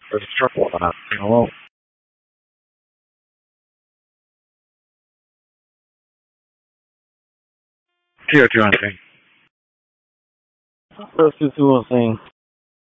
There's trouble with that. Hello? Two, two, one, thing. First, two, two, one, thing.